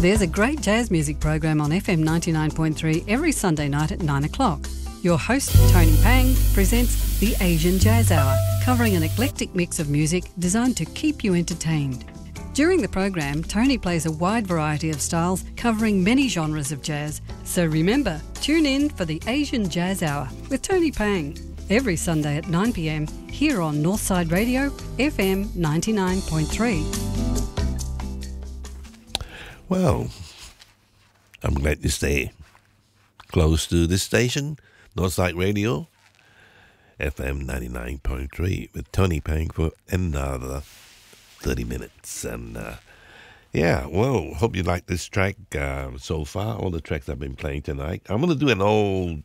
There's a great jazz music program on FM 99.3 every Sunday night at 9 o'clock. Your host, Tony Pang, presents the Asian Jazz Hour, covering an eclectic mix of music designed to keep you entertained. During the program, Tony plays a wide variety of styles covering many genres of jazz. So remember, tune in for the Asian Jazz Hour with Tony Pang every Sunday at 9 p.m. here on Northside Radio, FM 99.3. Well, I'm glad to stay close to this station, Northside Radio, FM 99.3, with Tony Pang for another 30 minutes. And hope you like this track so far, all the tracks I've been playing tonight. I'm going to do an old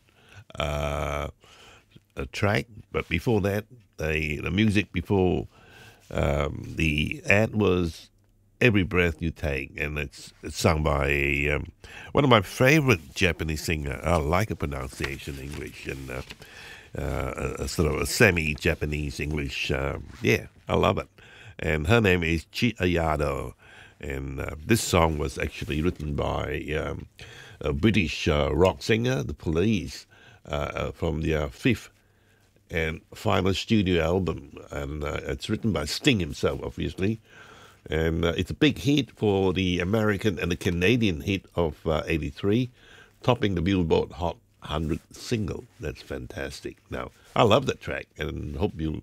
a track, but before that, the music before the ad was Every Breath You Take, and it's sung by one of my favorite Japanese singers. I like a pronunciation English, and a sort of a semi-Japanese English. I love it. And her name is Chi Ayado, and this song was actually written by a British rock singer, The Police, from their fifth and final studio album, and it's written by Sting himself, obviously. And it's a big hit for the American and the Canadian hit of 83, topping the Billboard Hot 100 single. That's fantastic. Now, I love that track, and hope you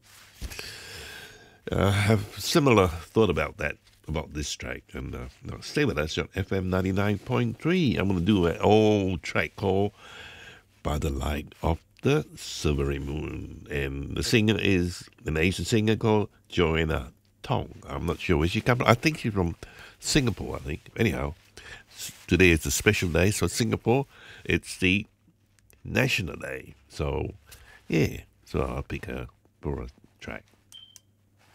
have similar thought about this track. And stay with us on FM 99.3. I'm going to do an old track called By the Light of the Silvery Moon. And the singer is an Asian singer called Joanna Tong. I'm not sure where she comes from. I think she's from Singapore, I think. Anyhow, today is a special day. So Singapore, it's the National Day. So, yeah. So I'll pick her for a track.